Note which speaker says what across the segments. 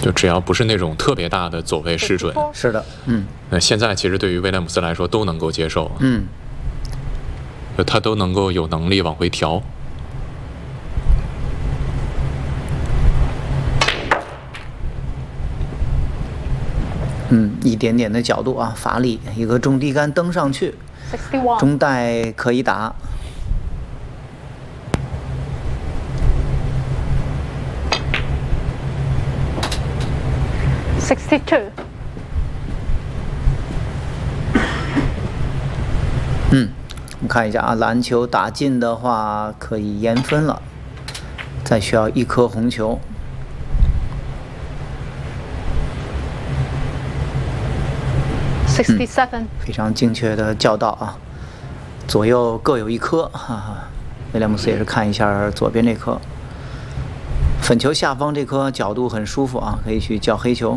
Speaker 1: 就只要不是那种特别大的走位失准，
Speaker 2: 是的，
Speaker 1: 那现在其实对于威廉姆斯来说都能够接受，就他都能够有能力往回调。
Speaker 2: 一点点的角度啊，发力，一个中低杆蹬上去，中带可以打。
Speaker 3: 62。
Speaker 2: 我们看一下啊，篮球打进的话可以延分了，再需要一颗红球。
Speaker 3: 67。
Speaker 2: 非常精确的教导啊，左右各有一颗，威廉姆斯也是看一下左边这颗，粉球下方这颗角度很舒服啊，可以去叫黑球。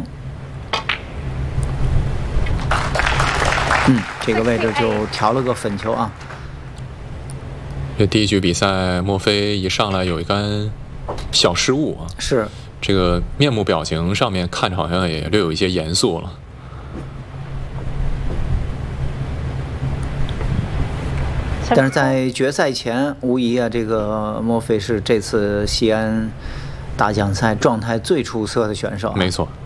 Speaker 2: 这个位置就调了个粉球啊。
Speaker 1: 这第一局比赛，墨菲一上来有一杆小失误啊，
Speaker 2: 是
Speaker 1: 这个面部表情上面看着好像也略有一些严肃了。
Speaker 2: 但是在决赛前，无疑啊，这个墨菲是这次西安大奖赛状态最出色的选手。
Speaker 1: 没错，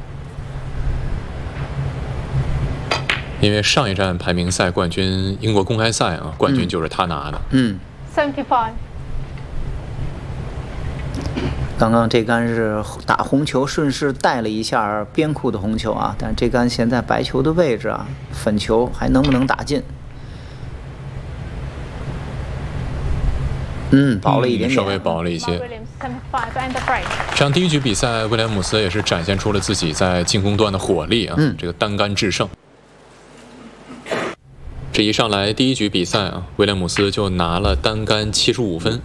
Speaker 1: 因为上一站排名赛冠军英国公开赛啊，冠军就是他拿的。
Speaker 3: 75。
Speaker 2: 刚刚这杆是打红球，顺势带了一下边库的红球啊，但是这杆现在白球的位置啊，粉球还能不能打进？薄了一点点，
Speaker 1: 稍微薄了一些。这样第一局比赛，威廉姆斯也是展现出了自己在进攻端的火力啊，这个单杆制胜。这一上来第一局比赛啊，威廉姆斯就拿了单杆75分。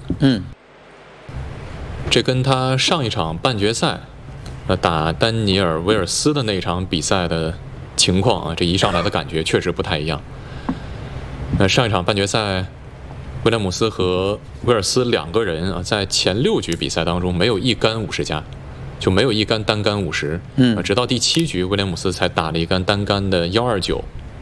Speaker 1: 这跟他上一场半决赛，打丹尼尔·威尔斯的那场比赛的情况啊，这一上来的感觉确实不太一样。上一场半决赛，威廉姆斯和威尔斯两个人啊，在前6局比赛当中没有一杆50加，就没有一杆单杆50。直到第7局，威廉姆斯才打了一杆单杆的129。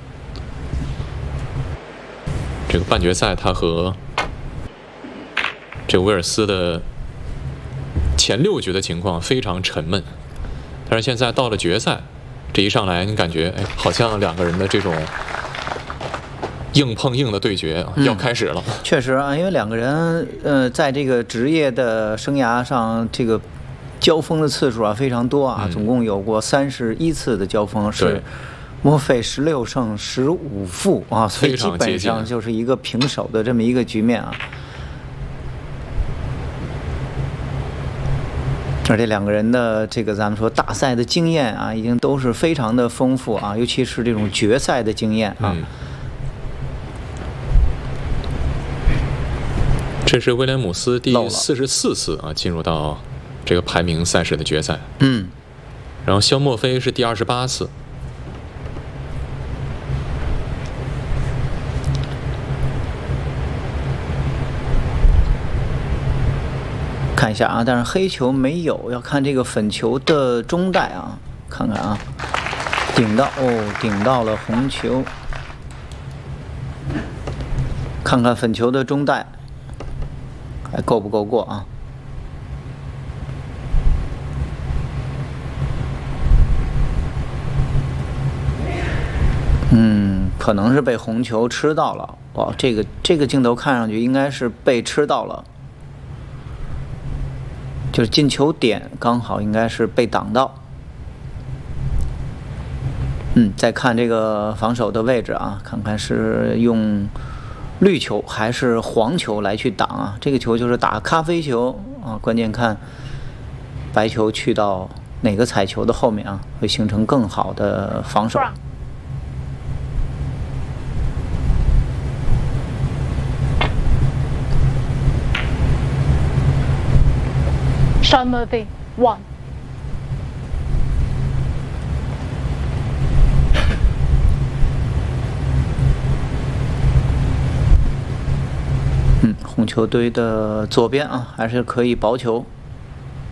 Speaker 1: 这个半决赛他和这个威尔斯的前6局的情况非常沉闷，但是现在到了决赛，这一上来你感觉好像两个人的这种硬碰硬的对决要开始了。
Speaker 2: 确实啊，因为两个人在这个职业的生涯上，这个交锋的次数啊非常多啊，总共有过31次的交锋，是墨菲16胜15负啊，所以基本上就是一个平手的这么一个局面啊。而且两个人的这个咱们说大赛的经验啊，已经都是非常的丰富啊，尤其是这种决赛的经验啊。
Speaker 1: 这是威廉姆斯第44次啊进入到这个排名赛事的决赛。然后肖墨菲是第28次。
Speaker 2: 看一下啊，但是黑球没有，要看这个粉球的中带啊，看看啊，顶到了红球，看看粉球的中带还够不够过啊？可能是被红球吃到了。哇，这个镜头看上去应该是被吃到了。就是进球点刚好应该是被挡到。再看这个防守的位置啊，看看是用绿球还是黄球来去挡啊？这个球就是打咖啡球啊，关键看白球去到哪个彩球的后面啊，会形成更好的防守。
Speaker 3: Sean Murphy 1。
Speaker 2: 红球堆的左边啊，还是可以薄球。